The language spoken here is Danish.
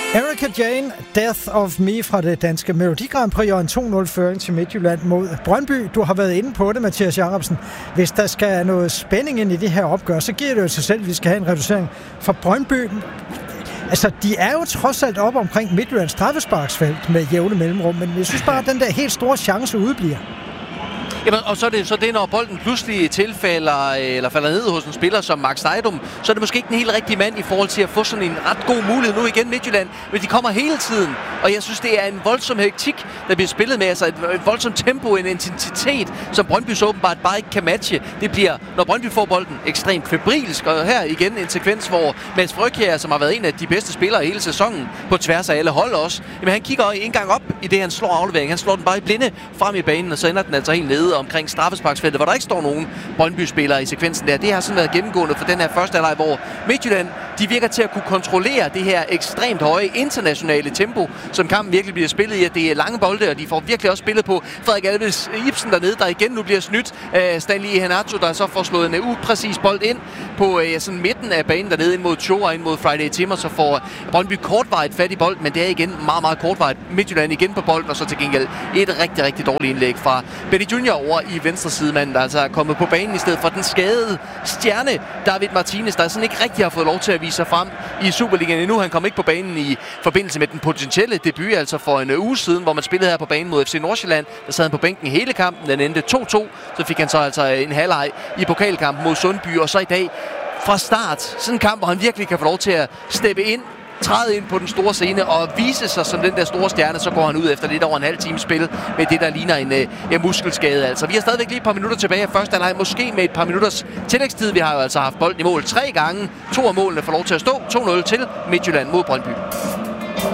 Erika Jane, Death of Me fra det danske Melodi Grand Prix og en 2-0-føring til Midtjylland mod Brøndby. Du har været inde på det, Mathias Jacobsen. Hvis der skal noget spænding ind i det her opgør, så giver det jo sig selv, at vi skal have en reducering for Brøndby. Altså, de er jo trods alt op omkring Midtjyllands straffesparksfelt med jævne mellemrum, men jeg synes bare, at den der helt store chance udbliver. Jamen, og så er det, når bolden pludselig tilfælder eller falder ned hos en spiller som Max Nejdum, så er det måske ikke den helt rigtige mand i forhold til at få sådan en ret god mulighed nu igen Midtjylland, men de kommer hele tiden, og jeg synes, det er en voldsom hektik, der bliver spillet med, altså et voldsomt tempo, en intensitet, som Brøndby så åbenbart bare ikke kan matche. Det bliver, når Brøndby får bolden, ekstremt febrilsk, og her igen en sekvens, hvor Mads Frøkjær, som har været en af de bedste spillere hele sæsonen, på tværs af alle hold også, jamen han kigger en gang op i det, han slår aflevering. Han slår den bare i blinde frem i banen, og så ender den altså helt nede omkring straffesparksfeltet, hvor der ikke står nogen Brøndby-spillere i sekvensen der. Det har sådan været gennemgående for den her første halvleg, hvor Midtjylland, de virker til at kunne kontrollere det her ekstremt høje internationale tempo, som kampen virkelig bliver spillet i, at det er lange bolde, og de får virkelig også spillet på Frederik Alves Ibsen dernede, der igen nu bliver snydt af Stanley Iheanacho, der så får slået en upræcis bold ind på sådan midten af banen dernede ind mod Cho og ind mod Friday Timmer, så får Brøndby kortvarigt fat i bolden, men det er igen meget, meget kortvarigt. Midtjylland igen på bolden, og så til gengæld et rigtig, rigtig dårligt indlæg fra Benny Junior over i venstre sidemand, der altså er kommet på banen i stedet for den skadede stjerne David Martinez, der sådan ikke rigtig har fået lov til at vise sig frem i Superligaen endnu. Han kom ikke på banen i forbindelse med den potentielle debut, altså for en uge siden, hvor man spillede her på banen mod FC Nordsjælland. Der sad han på bænken hele kampen, den endte 2-2, så fik han så altså en halvleg i pokalkampen mod Sundby, og så i dag fra start, sådan en kamp, hvor han virkelig kan få lov til at steppe ind, træde ind på den store scene og vise sig som den der store stjerne, så går han ud efter lidt over en halv time spil med det, der ligner en muskelskade. Altså, vi har stadigvæk lige et par minutter tilbage af første halvleg, måske med et par minutters tillægstid. Vi har jo altså haft bolden i mål 3 gange. 2 af målene får lov til at stå. 2-0 til Midtjylland mod Brøndby.